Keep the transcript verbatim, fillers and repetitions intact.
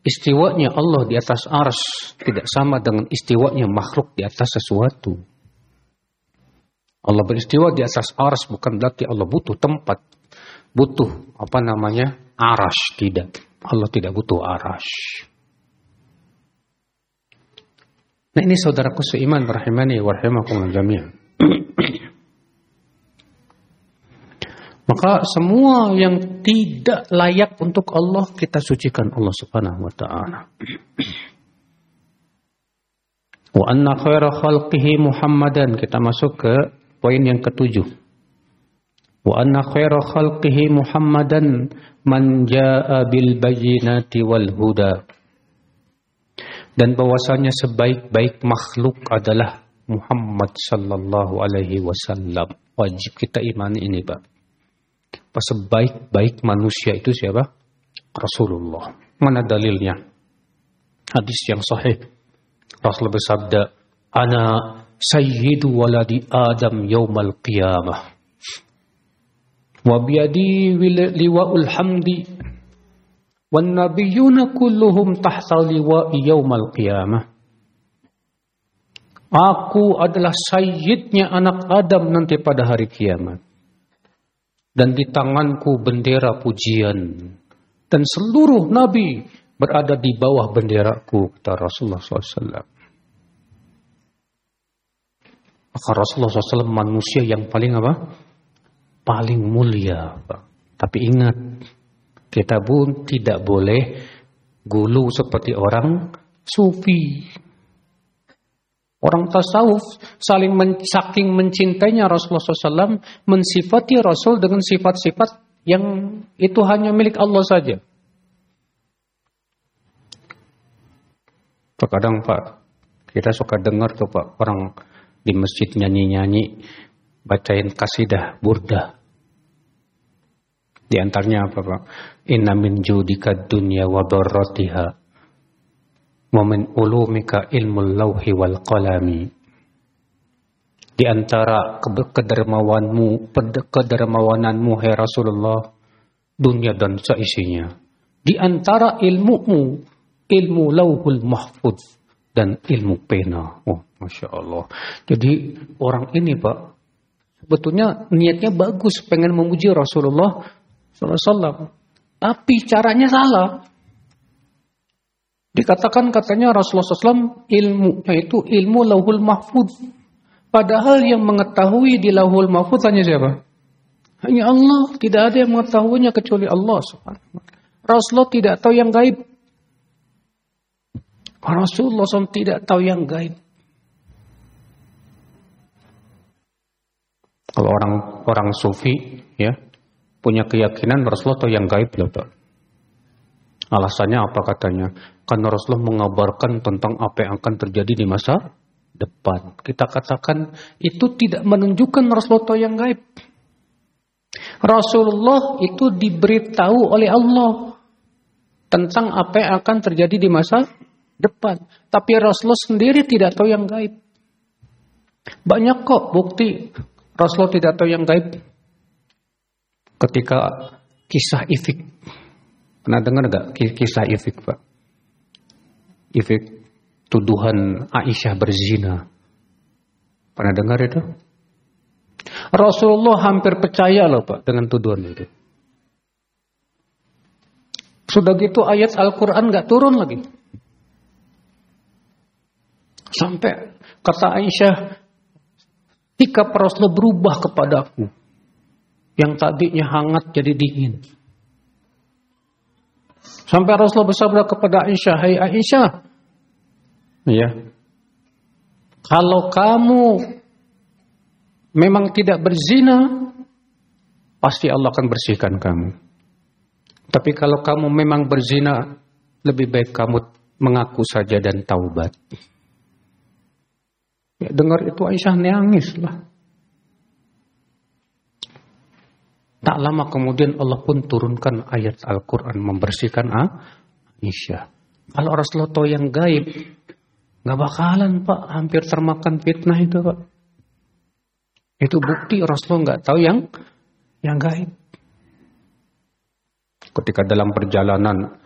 istiwanya Allah di atas arsy tidak sama dengan istiwanya makhluk di atas sesuatu. Allah beristiwa di atas arsy bukan berarti Allah butuh tempat, butuh apa namanya arsy, tidak. Allah tidak butuh arsy. Nah ini saudaraku seiman rahimani wa rahimakumullah jami'an. Maka semua yang tidak layak untuk Allah kita sucikan Allah Subhanahu wa taala. Wa anna khaira khalqihi Muhammadan, kita masuk ke poin yang ketujuh. Wa anna khaira khalqihi Muhammadan man jaa bil bayyinati wal huda. Dan bahwasanya sebaik-baik makhluk adalah Muhammad sallallahu alaihi wasallam. Wajib kita imani ini, Pak. Sebaik-baik manusia itu siapa? Rasulullah. Mana dalilnya? Hadis yang sahih. Rasul bersabda, "Ana sayyidu waladi Adam yaumal qiyamah. Wa biyadi liwa'ul hamdi. Wan nabiyyuna kulluhum tahta liwa'i yaumal qiyamah." Aku adalah sayyidnya anak Adam nanti pada hari kiamat. Dan di tanganku bendera pujian. Dan seluruh nabi berada di bawah benderaku, kata Rasulullah shallallahu alaihi wasallam. Maka Rasulullah shallallahu alaihi wasallam manusia yang paling apa? Paling mulia. Tapi ingat, kita pun tidak boleh gulu seperti orang sufi. Orang tasawuf saling men, saking mencintainya Rasulullah shallallahu alaihi wasallam mensifati Rasul dengan sifat-sifat yang itu hanya milik Allah saja. Terkadang Pak, kita suka dengar tuh Pak orang di masjid nyanyi-nyanyi bacain kasidah burdah. Di antaranya apa Pak? Inna min judika dunya wa darratiha. Wa min ulumika ilmul lauhi wal qalami. Di antara kedermawanmu, kedermawananmu hai Rasulullah, dunia dan seisinya. Di antara ilmumu, ilmu lauhul mahfuz dan ilmu pena. Oh, Masya Allah. Jadi orang ini Pak, sebetulnya niatnya bagus, pengen memuji Rasulullah shallallahu alaihi wasallam. Tapi caranya salah. Dikatakan katanya Rasulullah shallallahu alaihi wasallam ilmunya itu ilmu lauhul mahfuz. Padahal yang mengetahui di lauhul mahfuz hanya siapa? Hanya Allah. Tidak ada yang mengetahuinya kecuali Allah subhanahu wa taala. Rasulullah tidak tahu yang gaib. Rasulullah shallallahu alaihi wasallam tidak tahu yang gaib. Kalau orang orang sufi ya punya keyakinan Rasulullah tahu yang gaib loh. Alasannya apa katanya? Karena Rasulullah mengabarkan tentang apa yang akan terjadi di masa depan. Kita katakan itu tidak menunjukkan Rasulullah tahu yang gaib. Rasulullah itu diberitahu oleh Allah tentang apa yang akan terjadi di masa depan. Tapi Rasulullah sendiri tidak tahu yang gaib. Banyak kok bukti Rasulullah tidak tahu yang gaib. Ketika kisah Ifik. Pernah dengar gak kisah Ifik Pak? Ifik tuduhan Aisyah berzina. Pernah dengar itu? Rasulullah hampir percaya loh Pak dengan tuduhan itu. Sudah gitu ayat Al-Quran gak turun lagi. Sampai kata Aisyah, sikap Rasulullah berubah kepadaku. Yang tadinya hangat jadi dingin. Sampai Rasulullah bersabda kepada Aisyah, "Hai Aisyah, ya, kalau kamu memang tidak berzina, pasti Allah akan bersihkan kamu. Tapi kalau kamu memang berzina, lebih baik kamu mengaku saja dan taubat." Ya, dengar itu Aisyah nangis lah. Tak lama kemudian Allah pun turunkan ayat Al-Quran membersihkan Aisyah. Kalau Rasulullah tahu yang gaib, gak bakalan Pak, hampir termakan fitnah itu Pak. Itu bukti Rasulullah gak tahu yang yang gaib. Ketika dalam perjalanan